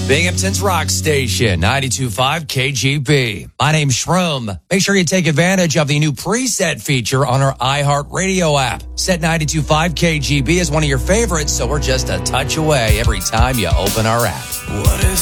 Binghamton's rock station, 92.5 KGB. My name's Shroom. Make sure you take advantage of the new preset feature on our iHeartRadio app. Set 92.5 KGB as one of your favorites, so we're just a touch away every time you open our app. What if